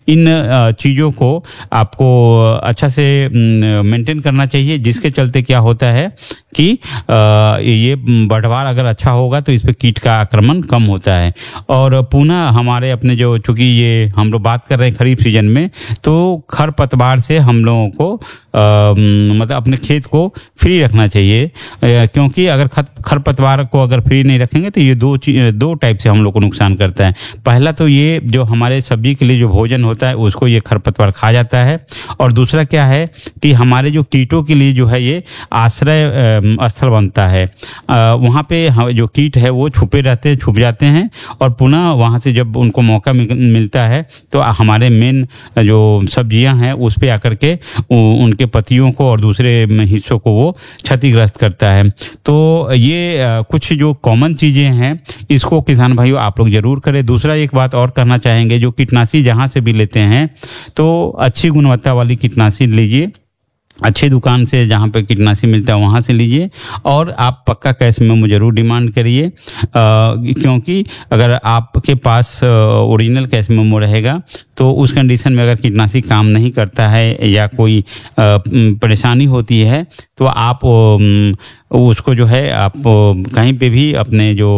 इन चीज़ों को आपको अच्छा से मेंटेन करना चाहिए, जिसके चलते क्या होता है कि ये बढ़वार अगर अच्छा होगा तो इस पे कीट का आक्रमण कम होता है। और पुनः हमारे अपने जो, चूँकि ये हम लोग बात कर रहे हैं खरीफ सीजन में, तो खरपतवार से हम लोगों को मतलब अपने खेत को फ्री रखना चाहिए, क्योंकि अगर खरपतवार को अगर फ्री नहीं रखेंगे तो ये दो टाइप से हम लोग को नुकसान करता है। पहला तो ये जो हमारे सब्जी के लिए जो भोजन होता है उसको ये खरपतवार खा जाता है, और दूसरा क्या है कि हमारे जो कीटों के लिए जो है ये आश्रय स्थल बनता है। वहाँ पे जो कीट है वो छुप जाते हैं, और पुनः वहाँ से जब उनको मौका मिलता है तो हमारे मेन जो सब्जियां हैं उस पे आकर के उनके पत्तियों को और दूसरे हिस्सों को वो क्षतिग्रस्त करता है। तो ये कुछ जो कॉमन चीज़ें हैं इसको किसान भाइयों आप लोग ज़रूर करें। दूसरा एक बात और करना चाहेंगे, जो कीटनाशी जहाँ से भी लेते हैं तो अच्छी गुणवत्ता वाली कीटनाशी लीजिए, अच्छी दुकान से जहाँ पे कीटनाशी मिलता है वहाँ से लीजिए, और आप पक्का कैश मेमो जरूर डिमांड करिए, क्योंकि अगर आपके पास ओरिजिनल कैश मेमो रहेगा तो उस कंडीशन में अगर कीटनाशी काम नहीं करता है या कोई परेशानी होती है तो आप उसको जो है आप कहीं पे भी अपने जो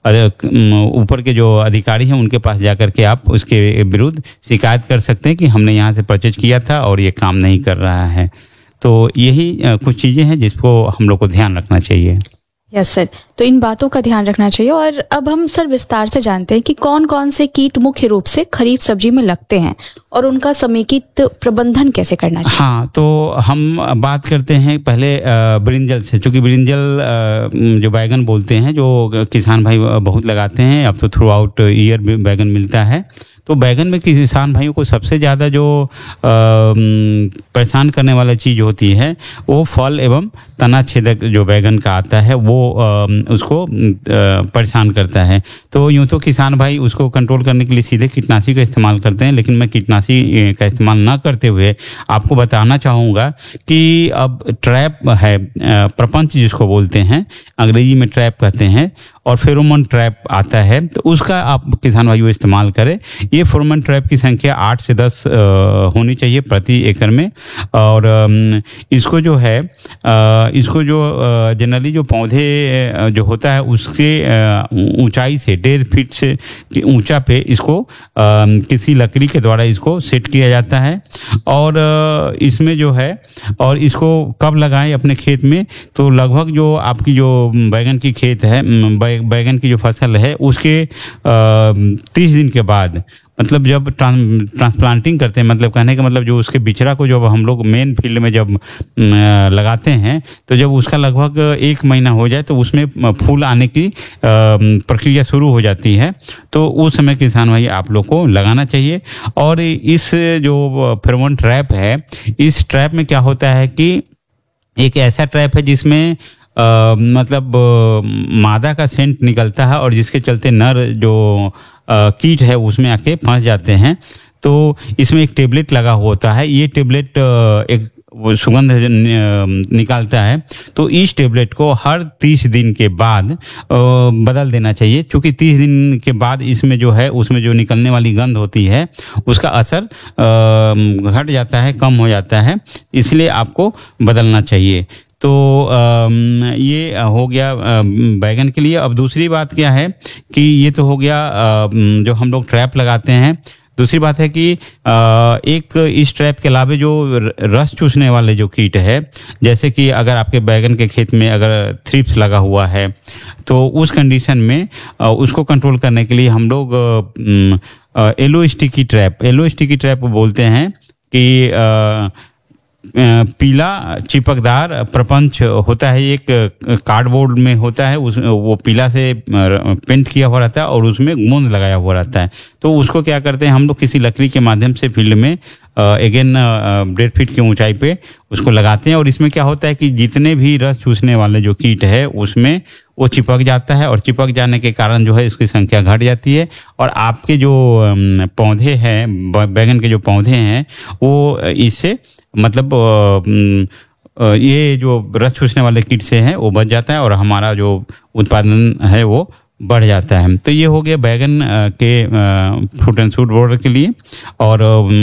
ऊपर के जो अधिकारी हैं उनके पास जाकर के आप उसके विरुद्ध शिकायत कर सकते हैं कि हमने यहाँ से परचेज किया था और ये काम नहीं कर रहा है। तो यही कुछ चीज़ें हैं जिसको हम लोग को ध्यान रखना चाहिए। यस सर, तो इन बातों का ध्यान रखना चाहिए। और अब हम सर विस्तार से जानते हैं कि कौन कौन से कीट मुख्य रूप से खरीफ सब्जी में लगते हैं और उनका समेकित प्रबंधन कैसे करना चाहिए। हाँ, तो हम बात करते हैं पहले ब्रिंजल से, क्योंकि ब्रिंजल जो बैगन बोलते हैं जो किसान भाई बहुत लगाते हैं, अब तो थ्रू आउट ईयर बैगन मिलता है। तो बैगन में किसान भाइयों को सबसे ज़्यादा जो परेशान करने वाला चीज़ होती है वो फल एवं तना छेदक जो बैगन का आता है वो उसको परेशान करता है। तो यूँ तो किसान भाई उसको कंट्रोल करने के लिए सीधे कीटनाशी का इस्तेमाल करते हैं, लेकिन मैं कीटनाशी का इस्तेमाल ना करते हुए आपको बताना चाहूँगा कि अब ट्रैप है, प्रपंच जिसको बोलते हैं, अंग्रेजी में ट्रैप कहते हैं, और फेरोमोन ट्रैप आता है, तो उसका आप किसान भाइयों इस्तेमाल करें। ये फेरोमोन ट्रैप की संख्या 8 से 10 होनी चाहिए प्रति एकड़ में, और इसको जो है इसको जो जनरली जो पौधे जो होता है उसके ऊंचाई से 1.5 फीट से ऊंचा पे इसको किसी लकड़ी के द्वारा इसको सेट किया जाता है। और इसमें जो है, और इसको कब लगाएं अपने खेत में, तो लगभग जो आपकी जो बैगन की खेत है, बैगन की जो फसल है उसके 30 दिन के बाद, मतलब जब ट्रांसप्लांटिंग करते हैं, मतलब कहने का मतलब जो उसके बिचड़ा को जब हम लोग मेन फील्ड में जब लगाते हैं तो जब उसका लगभग 1 महीना हो जाए तो उसमें फूल आने की प्रक्रिया शुरू हो जाती है। तो उस समय किसान भाई आप लोग को लगाना चाहिए। और इस जो फेरोमोन ट्रैप है, इस ट्रैप में क्या होता है कि एक ऐसा ट्रैप है जिसमें मतलब मादा का सेंट निकलता है, और जिसके चलते नर जो कीट है उसमें आके फंस जाते हैं। तो इसमें एक टेबलेट लगा होता है, ये टेबलेट एक सुगंध निकालता है। तो इस टेबलेट को हर 30 दिन के बाद बदल देना चाहिए, क्योंकि 30 दिन के बाद इसमें जो है उसमें जो निकलने वाली गंध होती है उसका असर घट जाता है, कम हो जाता है, इसलिए आपको बदलना चाहिए। तो ये हो गया बैगन के लिए। अब दूसरी बात क्या है कि ये तो हो गया जो हम लोग ट्रैप लगाते हैं। दूसरी बात है कि एक इस ट्रैप के अलावा जो रस चूसने वाले जो कीट है, जैसे कि अगर आपके बैगन के खेत में अगर थ्रिप्स लगा हुआ है तो उस कंडीशन में उसको कंट्रोल करने के लिए हम लोग येलो स्टिकी ट्रैप बोलते हैं कि पीला चिपकदार प्रपंच होता है, एक कार्डबोर्ड में होता है, उस वो पीला से पेंट किया हुआ रहता है और उसमें गोंद लगाया हुआ रहता है। तो उसको क्या करते हैं हम लोग किसी लकड़ी के माध्यम से फील्ड में अगेन 1.5 फीट की ऊंचाई पे उसको लगाते हैं। और इसमें क्या होता है कि जितने भी रस चूसने वाले जो कीट है उसमें वो चिपक जाता है, और चिपक जाने के कारण जो है इसकी संख्या घट जाती है, और आपके जो पौधे हैं, बैगन के जो पौधे हैं, वो इससे मतलब ये जो रस चूसने वाले कीट से हैं वो बच जाता है, और हमारा जो उत्पादन है वो बढ़ जाता है। तो ये हो गया बैगन के फ्रूट एंड शूट बॉर्डर के लिए। और